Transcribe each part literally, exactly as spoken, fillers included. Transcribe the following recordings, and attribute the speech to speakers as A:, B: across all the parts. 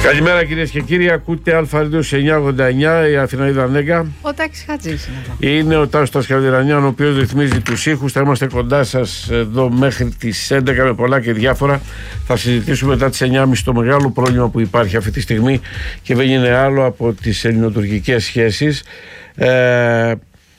A: Καλημέρα κυρίες και κύριοι, ακούτε Αλφα-Radio εννιακόσια ογδόντα εννιά, η Αθηναίδα Νέγκα.
B: Ο Τάκης Χατζής είναι εδώ.
A: Είναι ο Τάσος Τασκαλδιρανιάν, ο οποίος ρυθμίζει τους ήχους. Θα είμαστε κοντά σας εδώ μέχρι τις έντεκα με πολλά και διάφορα. Θα συζητήσουμε μετά τις εννιά και μισή το μεγάλο πρόβλημα που υπάρχει αυτή τη στιγμή και δεν είναι άλλο από τις ελληνοτουρκικές σχέσεις. Ε,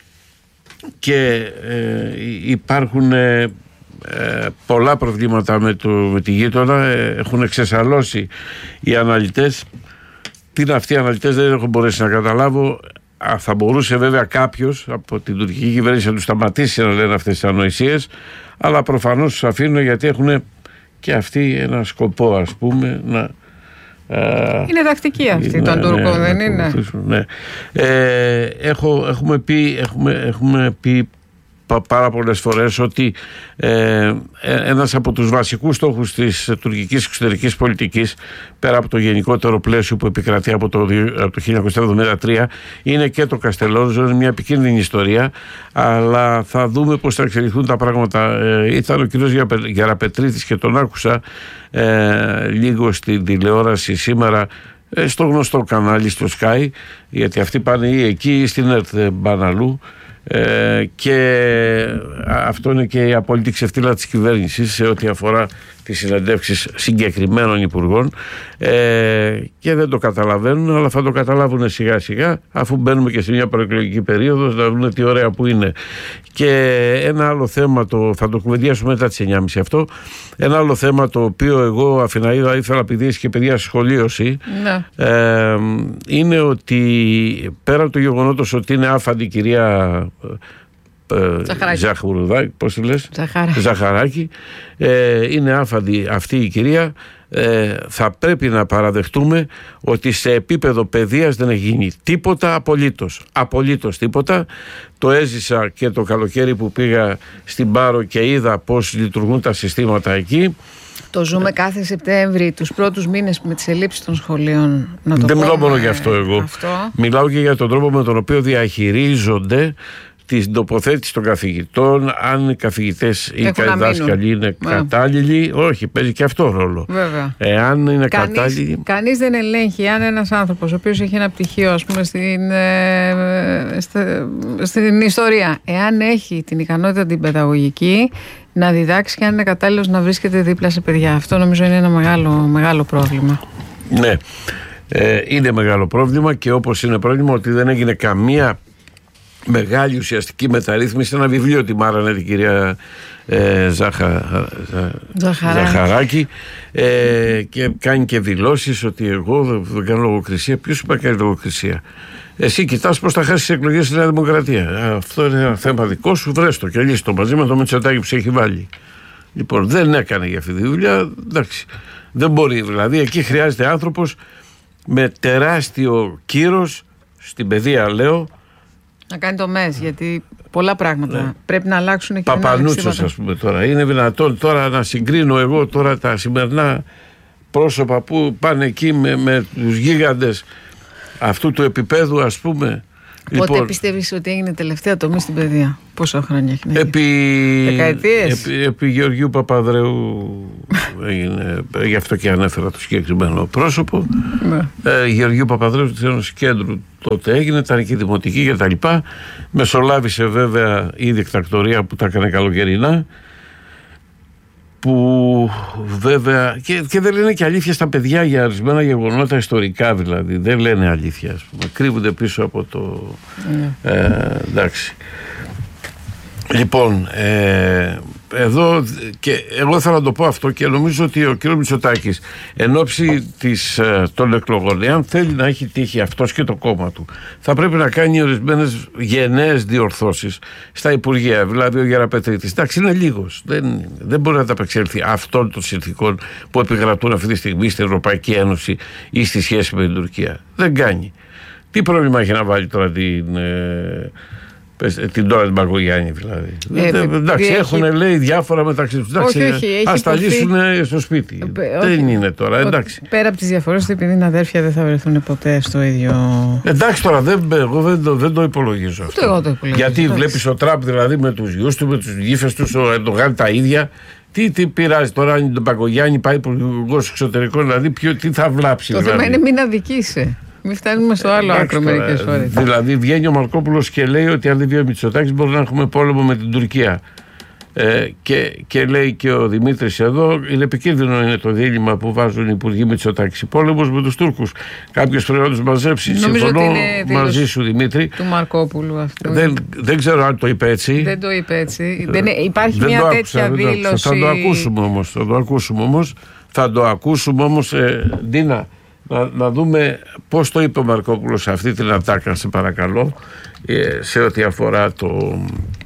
A: και ε, υπάρχουν... Ε, Ε, πολλά προβλήματα με, το, με τη γείτονα. ε, έχουν εξεσαλώσει οι αναλυτές. Τι είναι αυτοί οι αναλυτές δεν έχω μπορέσει να καταλάβω. Α, θα μπορούσε βέβαια κάποιος από την τουρκική κυβέρνηση να τους σταματήσει να λένε αυτές τις ανοησίες, αλλά προφανώς τους αφήνουν γιατί έχουν και αυτοί ένα σκοπό, ας πούμε, να
B: είναι τακτική αυτή
A: ναι,
B: των Τούρκων,
A: ναι,
B: δεν είναι?
A: Ναι. Ε, έχω, έχουμε πει, έχουμε, έχουμε πει πάρα πολλές φορές ότι ε, ένας από τους βασικούς στόχους της τουρκικής εξωτερικής πολιτικής, πέρα από το γενικότερο πλαίσιο που επικρατεί από το, από το χίλια εννιακόσια εβδομήντα τρία, είναι και το Καστελόριζο. Είναι μια επικίνδυνη ιστορία, αλλά θα δούμε πώς θα εξελιχθούν τα πράγματα. Ε, ήταν ο κ. Γεραπετρίτης και τον άκουσα ε, λίγο στην τηλεόραση σήμερα, στο γνωστό κανάλι, στο Sky, γιατί αυτοί πάνε ή εκεί ή στην ΕΡΤ Μπαναλού. Ε, και αυτό είναι και η απόλυτη ξεφτύλα της κυβέρνησης σε ό,τι αφορά τις συνεντεύξεις συγκεκριμένων υπουργών, ε, και δεν το καταλαβαίνουν, αλλά θα το καταλάβουν σιγά σιγά, αφού μπαίνουμε και σε μια προεκλογική περίοδο, να δουν τι ωραία που είναι. Και ένα άλλο θέμα, το, θα το κουβεντιάσουμε μετά τις εννιά και μισή αυτό, ένα άλλο θέμα το οποίο εγώ, Αθηναίδα, ήθελα, επειδή έχει και παιδιά σχολείωση, ναι. ε, είναι ότι πέρα από το γεγονότος ότι είναι άφαντη η κυρία Ζαχουρουδάκη, πώς τη λες?
B: Ζαχαράκη.
A: Ζαχαράκη. Ε, είναι άφαντη αυτή η κυρία. Ε, θα πρέπει να παραδεχτούμε ότι σε επίπεδο παιδείας δεν έχει γίνει τίποτα απολύτως. Απολύτως τίποτα. Το έζησα και το καλοκαίρι που πήγα στην Πάρο και είδα πώς λειτουργούν τα συστήματα εκεί.
B: Το ζούμε κάθε Σεπτέμβρη, τους πρώτους μήνες με τις ελλείψεις των σχολείων. Να το
A: δεν
B: πω,
A: μιλάω μόνο για αυτό εγώ. Αυτό. Μιλάω και για τον τρόπο με τον οποίο διαχειρίζονται την τοποθέτηση των καθηγητών, αν οι καθηγητές ή οι δάσκαλοι είναι yeah. κατάλληλοι. Όχι, παίζει και αυτό ρόλο.
B: Βέβαια.
A: Εάν είναι
B: κανείς,
A: κατάλληλοι.
B: Κανείς δεν ελέγχει αν ένας άνθρωπος ο οποίος έχει ένα πτυχίο, ας πούμε, στην, ε, στε, στην ιστορία, εάν έχει την ικανότητα την παιδαγωγική να διδάξει και αν είναι κατάλληλος να βρίσκεται δίπλα σε παιδιά. Αυτό νομίζω είναι ένα μεγάλο, μεγάλο πρόβλημα.
A: Ναι, ε, είναι μεγάλο πρόβλημα, και όπως είναι πρόβλημα ότι δεν έγινε καμία μεγάλη ουσιαστική μεταρρύθμιση. Ένα βιβλίο τη μάρανε την κυρία ε, Ζαχα, Ζα, Ζαχαράκη, ε, και κάνει και δηλώσεις ότι εγώ δεν κάνω λογοκρισία. Ποιος είπα κάνει λογοκρισία? Εσύ κοιτάς πώς θα χάσεις τις εκλογές στη Νέα Δημοκρατία. Αυτό είναι ένα θέμα δικό σου, βρες το και λύσ' το μαζί με το Μητσοτάκη που σε έχει βάλει. Λοιπόν, δεν έκανε για αυτή τη δουλειά. Εντάξει, δεν μπορεί. Δηλαδή εκεί χρειάζεται άνθρωπος με τεράστιο κύρος στην παιδεία, λέω,
B: να κάνει το μες, γιατί πολλά πράγματα ναι. πρέπει να αλλάξουν και
A: Παπανούτσος, ας πούμε, τώρα. Είναι δυνατόν τώρα να συγκρίνω εγώ τώρα τα σημερινά πρόσωπα που πάνε εκεί με, με τους γίγαντες αυτού του επίπεδου, ας πούμε.
B: Πότε
A: λοιπόν,
B: πιστεύεις ότι έγινε τελευταία τομή στην παιδεία? Πόσα χρόνια έχει να
A: επί,
B: δεκαετίες?
A: Επί, επί Γεωργίου Παπαδρέου έγινε, γι' αυτό και ανέφερα το συγκεκριμένο πρόσωπο. Ναι. ε, Γεωργίου Παπαδρέου της Ένωσης Κέντρου τότε έγινε, ήταν και δημοτική και τα λοιπά. Μεσολάβησε βέβαια η δικτακτορία που τα έκανε καλοκαιρινά, που βέβαια και, και δεν λένε και αλήθεια στα παιδιά για ορισμένα γεγονότα ιστορικά, δηλαδή δεν λένε αλήθεια, ας πούμε. Κρύβονται πίσω από το mm. ε, εντάξει. Λοιπόν, ε, εδώ και εγώ θέλω να το πω αυτό, και νομίζω ότι ο κ. Μητσοτάκης εν ώψη της, των εκλογών, εάν θέλει να έχει τύχει αυτός και το κόμμα του, θα πρέπει να κάνει ορισμένες γενναίες διορθώσεις στα Υπουργεία. Δηλαδή ο Γεραπετρίτης, εντάξει, είναι λίγος, δεν, δεν μπορεί να τα απεξέλθει αυτών των συνθηκών που επικρατούν αυτή τη στιγμή στην Ευρωπαϊκή Ένωση ή στη σχέση με την Τουρκία. Δεν κάνει. Τι πρόβλημα έχει να βάλει τώρα την... Ε, την τώρα την Μπαγκογιάννη, δηλαδή. Ε, εντάξει, έχει... έχουν λέει διάφορα μεταξύ τους. Εντάξει, ας τα λύσουν στο σπίτι. Ε, δεν όχι. Είναι τώρα, εντάξει.
B: Πέρα από τις διαφορές, επειδή είναι αδέρφια, δεν θα βρεθούν ποτέ στο ίδιο.
A: Εντάξει τώρα, δεν, εγώ δεν το, δεν το υπολογίζω αυτό.
B: Εγώ το υπολογίζω.
A: Γιατί βλέπεις ο Τραμπ δηλαδή με τους γιους του, με τους γύφες του, ο Ερντογάν τα ίδια. Τι, τι πειράζει τώρα αν τον Παγκογιάννη πάει υπουργός εξωτερικών, δηλαδή ποιο, τι θα βλάψει.
B: Το
A: δηλαδή.
B: θέμα είναι μην αδικήσει. Μην φτάνουμε στο άλλο άκρο μερικές φορές.
A: Δηλαδή βγαίνει ο Μαρκόπουλος και λέει ότι αν δεν βγει ο Μητσοτάκης μπορεί να έχουμε πόλεμο με την Τουρκία. Ε, και, και λέει και ο Δημήτρης εδώ, είναι επικίνδυνο είναι το δίλημμα που βάζουν οι υπουργοί Μητσοτάκη. Πόλεμος με τους Τούρκους. Κάποιος πρέπει να τους μαζέψει.
B: Νομίζω
A: Συμφωνώ μαζί
B: σου,
A: Δημήτρη.
B: Του Μαρκόπουλου αυτό.
A: Δεν, δεν ξέρω αν το είπε έτσι.
B: Δεν το είπε έτσι. Δεν, υπάρχει
A: δεν
B: μια
A: το
B: τέτοια
A: άκουσα,
B: δήλωση.
A: Θα το ακούσουμε όμως. Θα το ακούσουμε όμως. Θα το ακούσουμε όμως, ε, Ντίνα, να, να δούμε πώς το είπε ο Μαρκόπουλος αυτή την ατάκα, σε παρακαλώ, ε, σε ό,τι αφορά το...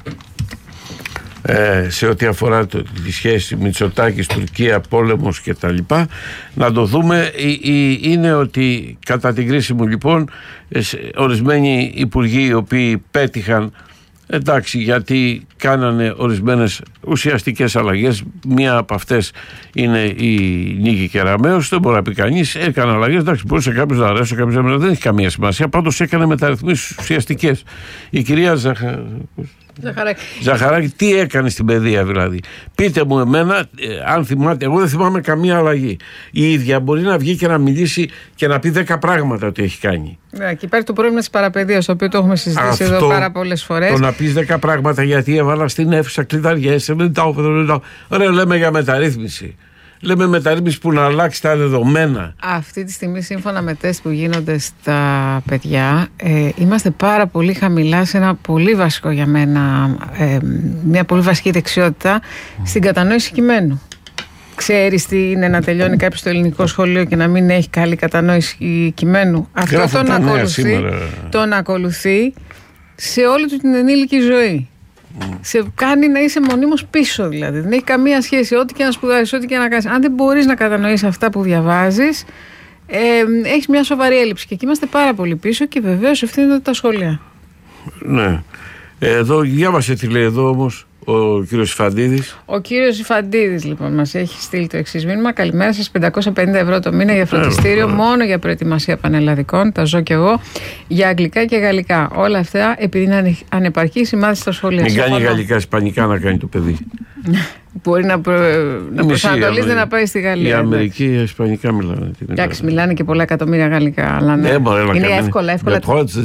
A: Ε, σε ό,τι αφορά το, τη σχέση Μητσοτάκης, Τουρκία, πόλεμος και τα λοιπά, να το δούμε. Είναι ότι κατά την κρίση μου λοιπόν ορισμένοι υπουργοί οι οποίοι πέτυχαν, εντάξει, γιατί κάνανε ορισμένες ουσιαστικές αλλαγές. Μία από αυτές είναι η Νίκη Κεραμέως, δεν μπορεί να πει κανείς, έκανε αλλαγές, εντάξει, μπορούσε κάποιος να αρέσει, κάποιος να δεν έχει καμία σημασία, πάντως έκανε μεταρρυθμίσεις ουσιαστικές. Η κυρία Ζαχα...
B: Ζαχαράκη.
A: Ζαχαράκη, τι έκανε στην παιδεία δηλαδή. Πείτε μου εμένα, ε, αν θυμάται, εγώ δεν θυμάμαι καμία αλλαγή. Η ίδια μπορεί να βγει και να μιλήσει και να πει δέκα πράγματα ότι έχει κάνει.
B: Ναι, και υπάρχει το πρόβλημα της παραπαιδείας, το οποίο το έχουμε συζητήσει αυτό, εδώ πάρα πολλές φορές.
A: Το να πεις δέκα πράγματα γιατί έβαλα στην αίθουσα κλειδαριές, ωραία, λέμε για μεταρρύθμιση. Λέμε μεταρρύθμιση που να αλλάξει τα δεδομένα.
B: Αυτή τη στιγμή, σύμφωνα με τεστ που γίνονται στα παιδιά, ε, είμαστε πάρα πολύ χαμηλά σε ένα πολύ βασικό για μένα, ε, μια πολύ βασική δεξιότητα στην κατανόηση κειμένου. Ξέρεις τι είναι να τελειώνει κάποιος στο ελληνικό σχολείο και να μην έχει καλή κατανόηση κειμένου? Αυτό τον ακολουθεί, τον ακολουθεί σε όλη του την ενήλικη ζωή. Mm. Σε κάνει να είσαι μονίμως πίσω, δηλαδή. Δεν έχει καμία σχέση. Ό,τι και να σπουδάσεις, ό,τι και να κάνεις. Αν δεν μπορείς να κατανοήσεις αυτά που διαβάζεις, ε, έχεις μια σοβαρή έλλειψη. Και εκεί είμαστε πάρα πολύ πίσω και βεβαίως ευθύνονται τα σχολεία.
A: Ναι. Εδώ διάβασε τι λέει εδώ όμως ο κύριος Ιφαντίδης. Ο κύριος
B: Ιφαντίδης λοιπόν μας έχει στείλει το εξής μήνυμα. Καλημέρα σας, πεντακόσια πενήντα ευρώ το μήνα για φροντιστήριο, μόνο για προετοιμασία πανελλαδικών, τα ζω κι εγώ, για αγγλικά και γαλλικά. Όλα αυτά επειδή είναι ανεπαρκή σημάδι στα σχολεία.
A: Μην κάνει γαλλικά, ισπανικά να κάνει το παιδί.
B: Μπορεί να, προ... να προσανατολίζεται να πάει στη Γαλλία.
A: Η Αμερική οι ισπανικά μιλάνε.
B: Εντάξει, μιλάνε και πολλά εκατομμύρια γαλλικά. Αλλά ναι, είναι εύκολα. εύκολα.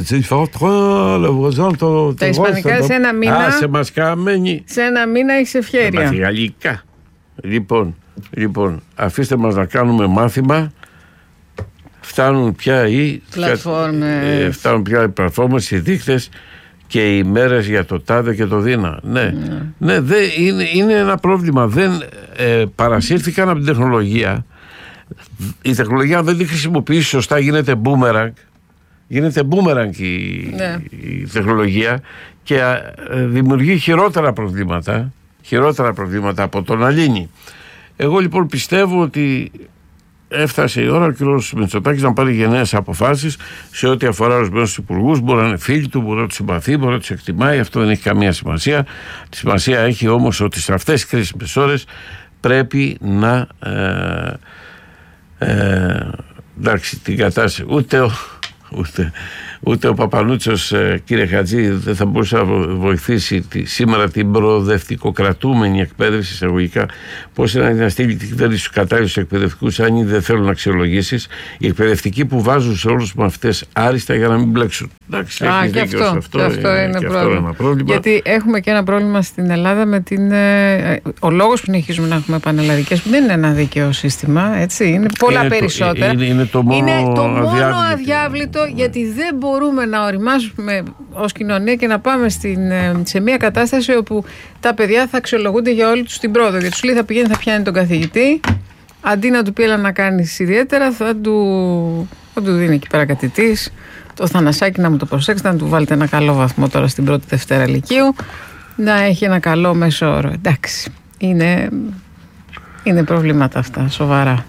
B: Τα ισπανικά σε ένα μήνα.
A: Α, σε μας καμένη.
B: Σε ένα μήνα έχεις ευχέρεια.
A: Γαλλικά. Λοιπόν, λοιπόν, αφήστε μας να κάνουμε μάθημα. Φτάνουν πια οι
B: πλατφόρμες.
A: Ε, φτάνουν πια οι πλατφόρμες, οι δείκτες και οι μέρες για το τάδε και το δίνα. Ναι, mm. ναι δε, είναι, είναι ένα πρόβλημα. Δεν ε, παρασύρθηκαν από την τεχνολογία. Η τεχνολογία δεν τη χρησιμοποιήσει σωστά, γίνεται boomerang. Γίνεται boomerang η, ναι. η τεχνολογία και ε, δημιουργεί χειρότερα προβλήματα, χειρότερα προβλήματα από το να λύνει. Εγώ λοιπόν πιστεύω ότι έφτασε η ώρα ο κ. Μητσοτάκης να πάρει γενναίες αποφάσεις σε ό,τι αφορά ορισμένους υπουργούς. Μπορεί να είναι φίλοι του, μπορεί να τους συμπαθεί, μπορεί να τους εκτιμάει. Αυτό δεν έχει καμία σημασία. Τη σημασία έχει όμως ότι σε αυτές τις κρίσιμες ώρες πρέπει να. Ε, ε, εντάξει, την κατάσταση. Ούτε ο, ούτε, ούτε ο Παπανούτσος, ε, κύριε Χατζή, δεν θα μπορούσε να βοηθήσει τη, σήμερα την προοδευτικοκρατούμενη εκπαίδευση εισαγωγικά. Πώς είναι να στείλει την κυβέρνηση στους κατάλληλους εκπαιδευτικούς, αν δεν θέλουν να αξιολογήσεις, οι εκπαιδευτικοί που βάζουν σε όλους τους μαθητές άριστα για να μην μπλέξουν. Εντάξει,
B: Α, και αυτό,
A: αυτό,
B: και αυτό είναι, είναι,
A: και
B: πρόβλημα.
A: αυτό ένα πρόβλημα.
B: Γιατί έχουμε και ένα πρόβλημα στην Ελλάδα με την. Ε, ο λόγος που συνεχίζουμε να έχουμε πανελλαδικές, που δεν είναι ένα δίκαιο σύστημα, έτσι. Είναι πολλά είναι περισσότερα.
A: Το, είναι, είναι το μόνο,
B: είναι το μόνο
A: αδιάβλητο,
B: αδιάβλητο ναι. Γιατί δεν μπορούμε να οριμάσουμε ως κοινωνία και να πάμε στην, σε μια κατάσταση όπου τα παιδιά θα αξιολογούνται για όλη τους την πρόοδο. Γιατί σου λέει θα πηγαίνει, θα πιάνει τον καθηγητή, αντί να του πει έλα να κάνεις ιδιαίτερα, θα του, θα του δίνει εκεί πέρα κατητής. Το Θανασάκι να μου το προσέξετε, να του βάλετε ένα καλό βαθμό τώρα στην πρώτη Δευτέρα Λυκείου, να έχει ένα καλό μέσο όρο. Εντάξει, είναι, είναι προβλήματα αυτά, σοβαρά.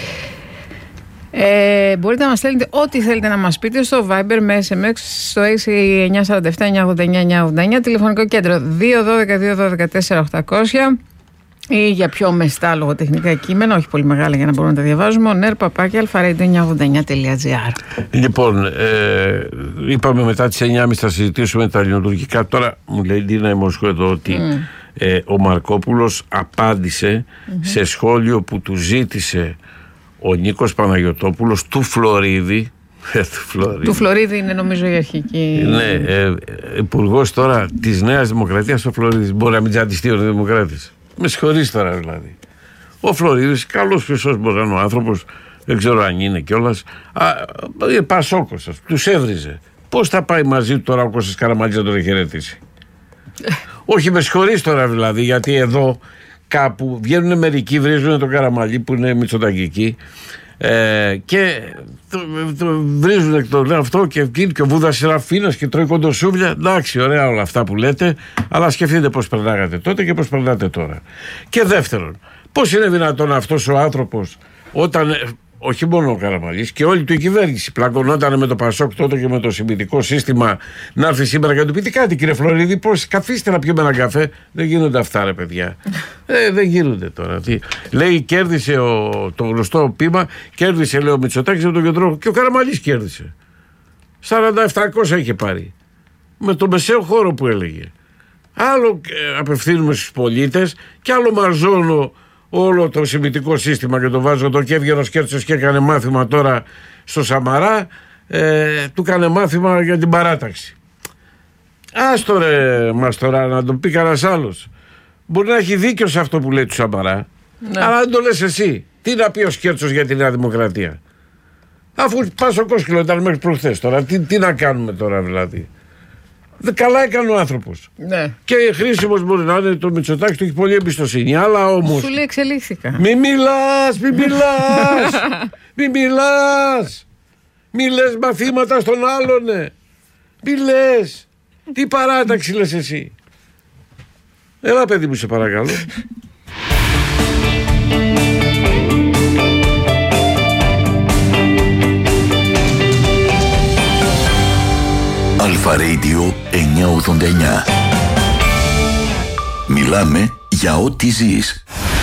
B: Ε, μπορείτε να μας στέλνετε ό,τι θέλετε να μας πείτε στο Viber με ες εμ ες στο έξι εννιά τέσσερα επτά εννιά ογδόντα εννιά εννιά ογδόντα εννιά, τηλεφωνικό κέντρο δύο ένα δύο δύο ένα δύο τέσσερα οκτακόσια, ή για πιο μεστά λογοτεχνικά κείμενα, όχι πολύ μεγάλα για να μπορούμε να τα διαβάζουμε, ο νερ παπάκι αλφα-radio εννιακόσια ογδόντα εννιά τελεία τζι άρ.
A: Λοιπόν, ε, είπαμε μετά τις εννιά και μισή θα συζητήσουμε τα ελληνοτουρκικά. Τώρα μου λέει Ντίνα Μοσχού εδώ ότι mm. ε, ο Μαρκόπουλος απάντησε mm-hmm. σε σχόλιο που του ζήτησε ο Νίκος Παναγιωτόπουλος του Φλωρίδη. του, Φλωρίδη.
B: του Φλωρίδη είναι νομίζω η αρχική.
A: Ναι, ε, υπουργός τώρα της Νέας Δημοκρατίας ο Φλωρίδης. Μπορεί να μην τζαντιστεί ο Δημοκράτης. Με συγχωρείς τώρα δηλαδή. Ο Φλωρίδης, καλός χρυσός μπορεί να είναι ο άνθρωπος, δεν ξέρω αν είναι κιόλας. Είναι Πασόκος, τους έβριζε. Πώς θα πάει μαζί του τώρα ο Κώστας Καραμανλής να τον εχαιρετήσει? Όχι, με συγχωρείς τώρα δηλαδή, γιατί εδώ κάπου βγαίνουν μερικοί, βρίζουν τον Καραμανλή που είναι μητσοτακικοί ε, και το, το βρίζουν εκ των αυτό και εκείνη και ο Βούδας Σεραφίνας και τρώει κοντοσούβλια. Εντάξει, ωραία όλα αυτά που λέτε, αλλά σκεφτείτε πώς περνάγατε τότε και πώς περνάτε τώρα. Και δεύτερον, πώς είναι δυνατόν αυτός ο άνθρωπος όταν... Όχι μόνο ο Καραμανλής και όλη του η κυβέρνηση πλακωνόταν με το Πασόκ τότε και με το συμπιτικό σύστημα, να έρθει σήμερα και να του πείτε κάτι, κύριε Φλωρίδη, πώς καθίστε να πιούμε έναν καφέ? Δεν γίνονται αυτά, ρε παιδιά. ε, δεν γίνονται τώρα. Τι. Λέει, κέρδισε ο, το γνωστό πείμα, κέρδισε, λέει, ο Μητσοτάκης με τον Κεντρό και ο Καραμανλής κέρδισε. σαράντα επτακόσια είχε πάρει. Με το μεσαίο χώρο που έλεγε. Άλλο ε, απευθύνουμε στους πολίτες και άλλο μαρζώνω όλο το συμπιτικό σύστημα και το βάζω το και έβγαινε ο Σκέρτσος και έκανε μάθημα τώρα στο Σαμαρά, ε, του έκανε μάθημα για την παράταξη. Άστο ρε μας τώρα να τον πει κανένας άλλος. Μπορεί να έχει δίκιο σε αυτό που λέει του Σαμαρά, ναι. Αλλά δεν το λες εσύ. Τι να πει ο Σκέρτσος για τη Νέα Δημοκρατία? Αφού πας ο Κόσκυλο ήταν μέχρι προχθές τώρα, τι, τι να κάνουμε τώρα δηλαδή? Καλά έκανε ο άνθρωπος.
B: Ναι.
A: Και χρήσιμος μπορεί να είναι το Μητσοτάκη, του έχει πολύ εμπιστοσύνη. Αλλά όμως.
B: Σου λέει εξελίχθηκα.
A: Μη μιλάς, μη μιλάς, μη μιλάς. Μη λες μαθήματα στον άλλον. Μη λες. Τι παράταξη λες εσύ? Έλα παιδί μου, σε παρακαλώ.
C: Αλφα Radio εννιακόσια ογδόντα εννιά. Μιλάμε για ό,τι ζεις.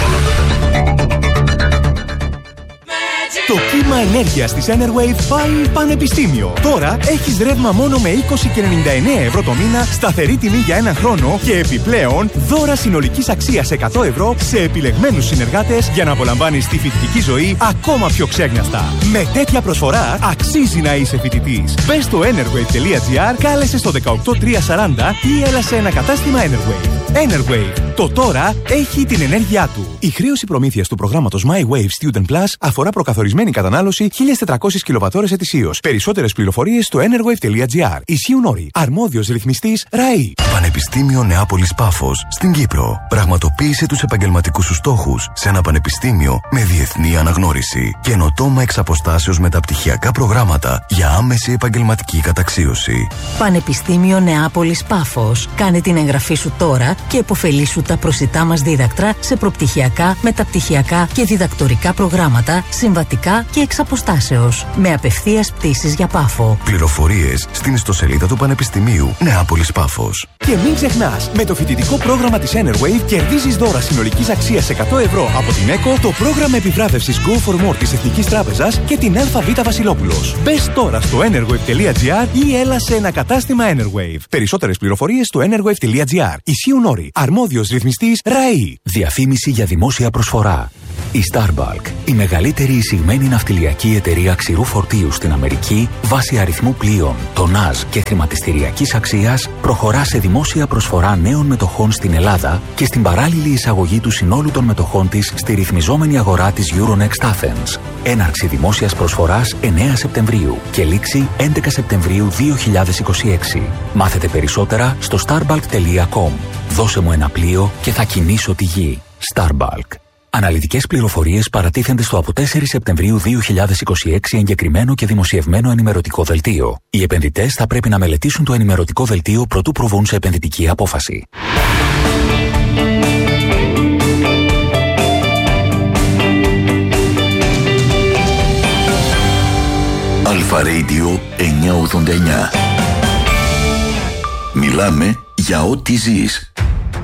D: Το κύμα ενέργειας της Enerwave πάει πανεπιστήμιο. Τώρα έχεις ρεύμα μόνο με είκοσι και ενενήντα εννέα ευρώ το μήνα, σταθερή τιμή για ένα χρόνο και επιπλέον δώρα συνολικής αξίας εκατό ευρώ σε επιλεγμένους συνεργάτες για να απολαμβάνεις τη φοιτητική ζωή ακόμα πιο ξέγνιαστα. Με τέτοια προσφορά αξίζει να είσαι φοιτητής. Μπες στο enerwave τελεία gr, κάλεσε στο δεκαοκτώ τριακόσια σαράντα ή έλα σε ένα κατάστημα Enerwave. Enerwave. Το τώρα έχει την ενέργειά του. Η χρέωση προμήθειας του προγράμματος My Wave Student Plus αφορά προκαθορισμένη κατανάλωση χίλιες τετρακόσιες κιλοβατώρες ετησίως. Περισσότερες πληροφορίες στο enerwave τελεία gr. Ισχύουν όροι. Αρμόδιος ρυθμιστής ΡΑΗ.
C: Πανεπιστήμιο Νεάπολης Πάφος στην Κύπρο. Πραγματοποίησε τους επαγγελματικούς σου στόχους σε ένα πανεπιστήμιο με διεθνή αναγνώριση. Καινοτόμα εξ αποστάσεως μεταπτυχιακά προγράμματα για άμεση επαγγελματική καταξίωση.
E: Πανεπιστήμιο Νεάπολης Πάφος. Κάνε την εγγραφή σου τώρα και επωφελήσου τα προσιτά μας δίδακτρα σε προπτυχιακά, μεταπτυχιακά και διδακτορικά προγράμματα, συμβατικά και εξ αποστάσεως. Με απευθείας πτήσεις για Πάφο.
C: Πληροφορίες στην ιστοσελίδα του Πανεπιστημίου Νεάπολης Πάφος.
D: Και μην ξεχνάς, με το φοιτητικό πρόγραμμα της Enerwave κερδίζεις δώρα συνολικής αξίας εκατό ευρώ από την ΕΚΟ, το πρόγραμμα επιβράβευσης Go for More της Εθνικής Τράπεζας και την ΑΒ Βασιλόπουλος. Μπες τώρα στο enerwave τελεία gr ή έλα σε ένα κατάστημα Enerwave. Περισσότερες πληροφορίες στο enerwave τελεία gr. Ισχύουν όροι. Αρμόδιος ρυθμιστής ΡΑΗ.
F: Διαφήμιση για δημόσια προσφορά. Η Starbulk, η μεγαλύτερη εισηγμένη ναυτιλιακή εταιρεία ξηρού φορτίου στην Αμερική, βάσει αριθμού πλοίων, τονάζ και χρηματιστηριακής αξίας, προχωρά σε δημόσια προσφορά νέων μετοχών στην Ελλάδα και στην παράλληλη εισαγωγή του συνόλου των μετοχών της στη ρυθμιζόμενη αγορά της Euronext Athens. Έναρξη δημόσιας προσφοράς εννέα Σεπτεμβρίου και λήξη έντεκα Σεπτεμβρίου δύο χιλιάδες είκοσι έξι. Μάθετε περισσότερα στο starbulk τελεία com. Δώσε μου ένα πλοίο και θα κινήσω τη γη. Starbulk. Αναλυτικές πληροφορίες παρατίθενται στο από τέσσερις Σεπτεμβρίου δύο χιλιάδες είκοσι έξι εγκεκριμένο και δημοσιευμένο ενημερωτικό δελτίο. Οι επενδυτές θα πρέπει να μελετήσουν το ενημερωτικό δελτίο προτού προβούν σε επενδυτική απόφαση.
C: Αλφα Radio εννιακόσια ογδόντα εννιά. Μιλάμε για ό,τι ζεις.